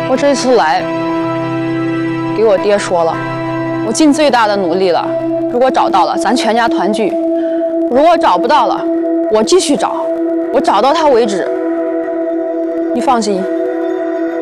我这次来，给我爹说了，我尽最大的努力了。如果找到了，咱全家团聚；如果找不到了，我继续找，我找到他为止。你放心。